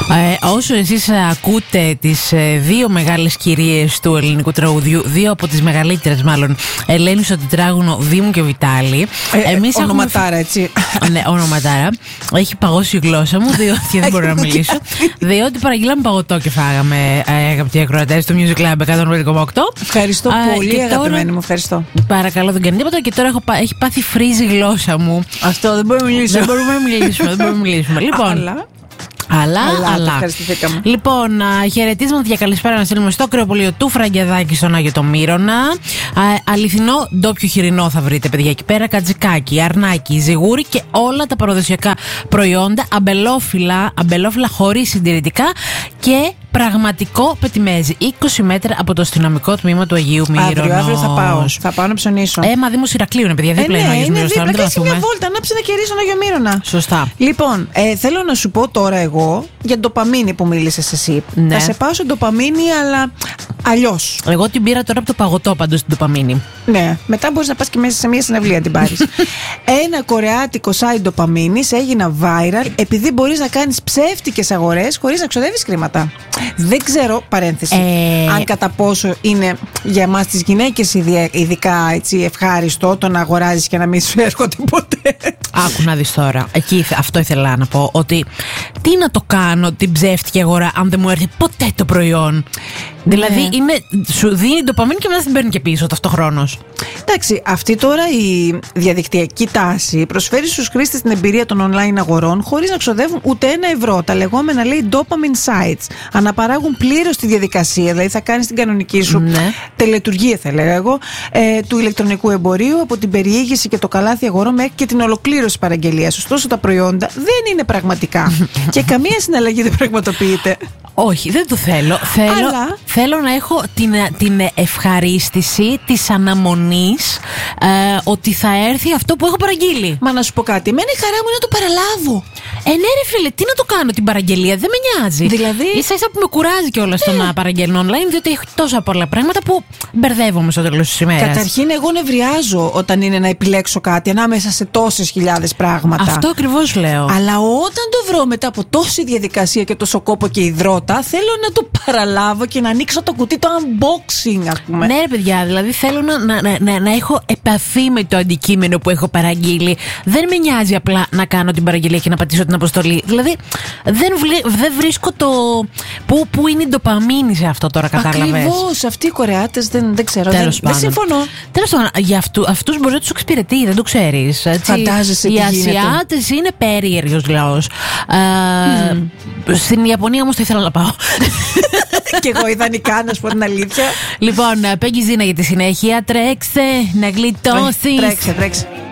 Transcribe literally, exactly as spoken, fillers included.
Ε, όσο εσείς ακούτε τις ε, δύο μεγάλες κυρίες του ελληνικού τραγουδιού, δύο από τις μεγαλύτερες μάλλον, Ελένη Σωτητράγουνο, Δήμου και Βιτάλη. Ε, εμείς ονοματάρα, έχουμε... έτσι. Ναι, ονοματάρα. Έχει παγώσει η γλώσσα μου, διότι δεν μπορώ να μιλήσω. Διότι παραγγείλαμε παγωτό και φάγαμε, ε, αγαπητοί ακροατές, στο Music Club εκατόν πέντε κόμμα οκτώ. Ευχαριστώ Α, πολύ, αγαπημένη τώρα... μου, ευχαριστώ. Παρακαλώ, δεν κάνει τίποτα και τώρα έχω, έχει πάθει φρίζει η γλώσσα μου. Αυτό δεν μπορούμε να μιλήσουμε. Δεν μπορούμε να μιλήσουμε. δεν μπορούμε να μιλήσουμε. Λοιπόν. Αλλά... Αλλά, αλλά, αλλά. Ευχαριστηθήκαμε. Λοιπόν, α, χαιρετίσματα για καλησπέρα να στείλουμε στο κρεοπολείο του Φραγκεδάκη στον Άγιο το Μύρονα. Α, αληθινό ντόπιο χοιρινό θα βρείτε, παιδιά, εκεί πέρα. Κατζικάκι, αρνάκι, ζιγούρι και όλα τα παραδοσιακά προϊόντα. Αμπελόφυλλα, αμπελόφυλλα χωρίς συντηρητικά και πραγματικό πετιμέζι. είκοσι μέτρα από το αστυνομικό τμήμα του Αγίου Μύρονος. Αύριο, αύριο θα πάω. Θα πάω να ψωνίσω. Ε, μα Δήμος Ηρακλείου είναι, παιδιά. Δίπλα ε, είναι ο ναι, Άγιος Μύρονος. Δίπλα, Τώρα, κάτσε μια βόλτα, ανάψε ένα κερί στον Άγιο Μύρονα. Σωστά. Λοιπόν, ε, θέλω να σου πω τώρα εγώ για ντοπαμίνη που μίλησες εσύ. Ναι. Θα σε πάω σε ντοπαμίνη, αλλά αλλιώς. Εγώ την πήρα τώρα από το παγωτό πάντως την ντοπαμίνη. Ναι, μετά μπορείς να πας και μέσα σε μια συναυλία την πάρεις. Ένα κορεάτικο site ντοπαμίνης έγινα viral επειδή μπορείς να κάνεις ψεύτικες αγορές χωρίς να ξοδεύεις χρήματα. Δεν ξέρω, παρένθεση, ε... αν κατά πόσο είναι για εμάς τις γυναίκες ειδικά έτσι, ευχάριστο το να αγοράζεις και να μην σου έρχονται ποτέ. Άκου να δεις τώρα. Εκεί αυτό ήθελα να πω. Ότι τι να το κάνω την ψεύτικη αγορά αν δεν μου έρθει ποτέ το προϊόν. Δηλαδή ναι. είναι, σου δίνει ντοπαμίνη και μετά την παίρνει και πίσω ταυτοχρόνως. Εντάξει, αυτή τώρα η διαδικτυακή τάση προσφέρει στους χρήστες την εμπειρία των online αγορών χωρίς να ξοδεύουν ούτε ένα ευρώ. Τα λεγόμενα λέει dopamine sites αναπαράγουν πλήρως τη διαδικασία, δηλαδή θα κάνεις την κανονική σου ναι. τελετουργία, θα λέγα εγώ, ε, του ηλεκτρονικού εμπορίου, από την περιήγηση και το καλάθι αγορών μέχρι και την ολοκλήρωση παραγγελίας. Ωστόσο, τα προϊόντα δεν είναι πραγματικά και καμία συναλλαγή δεν πραγματοποιείται. Όχι, δεν το θέλω. Θέλω, Αλλά... θέλω να έχω την, την ευχαρίστηση της αναμονής ε, ότι θα έρθει αυτό που έχω παραγγείλει. Μα να σου πω κάτι, εμένα η χαρά μου είναι να το παραλάβω. Ε, ναι, ρε φίλε, τι να το κάνω την παραγγελία, δεν με νοιάζει. Δηλαδή. Ίσα ίσα που με κουράζει κιόλας ναι. το να παραγγέλνω online, διότι έχω τόσα πολλά πράγματα που μπερδεύομαι στο τέλος της ημέρας. Καταρχήν, εγώ νευριάζω όταν είναι να επιλέξω κάτι ανάμεσα σε τόσες χιλιάδες πράγματα. Αυτό ακριβώς λέω. Αλλά όταν το βρω μετά από τόση διαδικασία και τόσο κόπο και υδρότα, θέλω να το παραλάβω και να ανοίξω το κουτί, το unboxing, ας πούμε. Ναι, ρε παιδιά, δηλαδή θέλω να, να, να, να, να έχω επαφή με το αντικείμενο που έχω παραγγείλει. Δεν με νοιάζει απλά να κάνω την παραγγελία και να πατήσω την αποστολή. Δηλαδή, δεν, βλέ, δεν βρίσκω το. Πού, πού είναι η ντοπαμίνη σε αυτό τώρα, κατάλαβες. Ακριβώς, αυτοί οι Κορεάτες δεν, δεν ξέρω. Τέλος δεν, δεν συμφωνώ. Τέλος πάντων, για αυτού, αυτούς μπορεί να τους εξυπηρετεί, δεν το ξέρεις. Έτσι. Φαντάζεσαι οι τι Ασιάτες είναι περίεργος λαός. Mm. Ε, στην Ιαπωνία όμως θα ήθελα να πάω. Και εγώ ιδανικά, να σου πω την αλήθεια. Λοιπόν, Πέγγι Ζήνα για τη συνέχεια. Τρέξε να γλιτώσεις. Τρέξε, τρέξε.